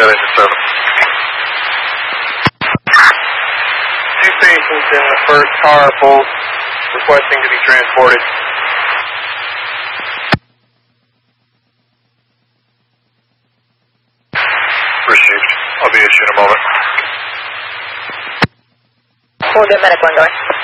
Engine 7. Two patients in the first car, both requesting to be transported. Received. I'll be with you in a moment. We'll get medical going.